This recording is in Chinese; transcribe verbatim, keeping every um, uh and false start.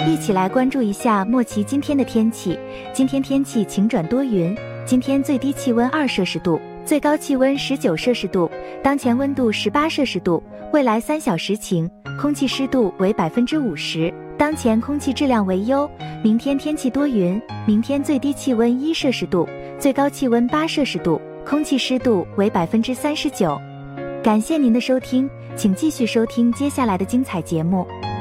一起来关注一下莫奇今天的天气。今天天气晴转多云，今天最低气温二摄氏度，最高气温十九摄氏度，当前温度十八摄氏度。未来三小时晴，空气湿度为百分之五十，当前空气质量为优。明天天气多云，明天最低气温一摄氏度，最高气温八摄氏度，空气湿度为百分之三十九。感谢您的收听，请继续收听接下来的精彩节目。